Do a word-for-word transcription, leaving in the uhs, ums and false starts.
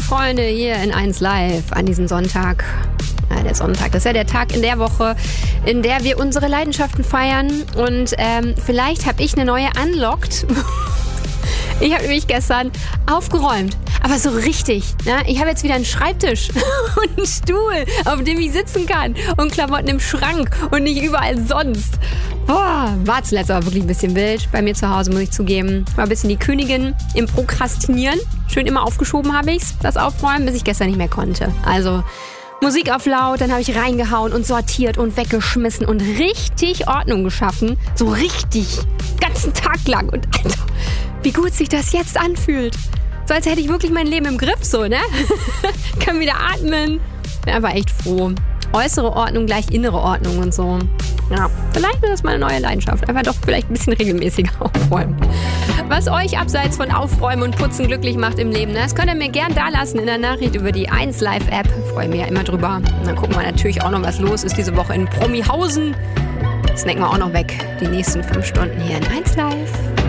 Freunde, hier in eins Live an diesem Sonntag. Ja, der Sonntag, das ist ja der Tag in der Woche, in der wir unsere Leidenschaften feiern. Und ähm, vielleicht habe ich eine neue unlocked. Ich habe nämlich gestern aufgeräumt, aber so richtig. Ne? Ich habe jetzt wieder einen Schreibtisch und einen Stuhl, auf dem ich sitzen kann und Klamotten im Schrank und nicht überall sonst. Boah, war zuletzt aber wirklich ein bisschen wild bei mir zu Hause, muss ich zugeben. War ein bisschen die Königin im Prokrastinieren. Schön immer aufgeschoben habe ich's, das Aufräumen, bis ich gestern nicht mehr konnte. Also Musik auf laut, dann habe ich reingehauen und sortiert und weggeschmissen und richtig Ordnung geschaffen. So richtig, ganzen Tag lang. Und Alter, wie gut sich das jetzt anfühlt. So als hätte ich wirklich mein Leben im Griff, so, ne? Kann wieder atmen. Bin einfach echt froh. Äußere Ordnung gleich innere Ordnung und so. Ja, vielleicht ist das meine neue Leidenschaft. Einfach doch vielleicht ein bisschen regelmäßiger aufräumen. Was euch abseits von Aufräumen und Putzen glücklich macht im Leben, das könnt ihr mir gern da lassen in der Nachricht über die eins Live App. Freue mich ja immer drüber. Und dann gucken wir natürlich auch noch, was los ist diese Woche in Promihausen. Snacken wir auch noch weg. Die nächsten fünf Stunden hier in eins Live.